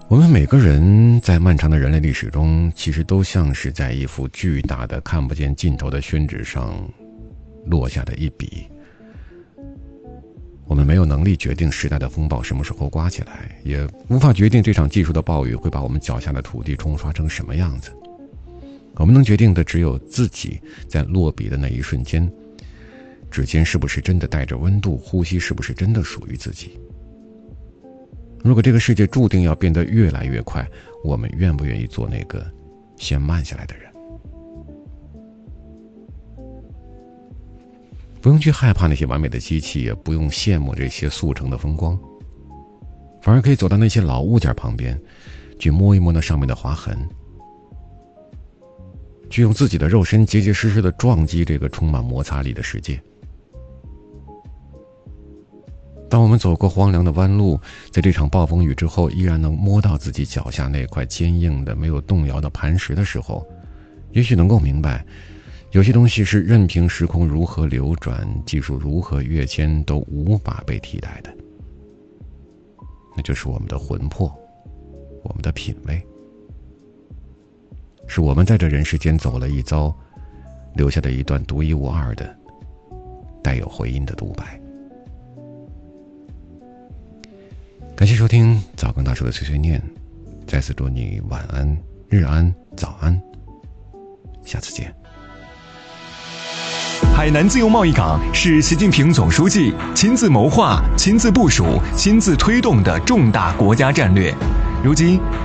我们每个人在漫长的人类历史中，其实都像是在一幅巨大的看不见尽头的宣纸上落下的一笔。我们没有能力决定时代的风暴什么时候刮起来，也无法决定这场技术的暴雨会把我们脚下的土地冲刷成什么样子。我们能决定的只有自己在落笔的那一瞬间，指尖是不是真的带着温度，呼吸是不是真的属于自己。如果这个世界注定要变得越来越快，我们愿不愿意做那个先慢下来的人？不用去害怕那些完美的机器，也不用羡慕这些速成的风光，反而可以走到那些老物件旁边，去摸一摸那上面的划痕，去用自己的肉身结结实实地撞击这个充满摩擦力的世界。当我们走过荒凉的弯路，在这场暴风雨之后依然能摸到自己脚下那块坚硬的没有动摇的磐石的时候，也许能够明白，有些东西是任凭时空如何流转，技术如何跃迁，都无法被替代的。那就是我们的魂魄，我们的品味，是我们在这人世间走了一遭，留下的一段独一无二的带有回音的独白。感谢收听早更大叔的碎碎念，再次祝你晚安、日安、早安，下次见。 海南自由贸易港是习近平总书记亲自谋划、亲自部署、亲自推动的重大国家战略。如今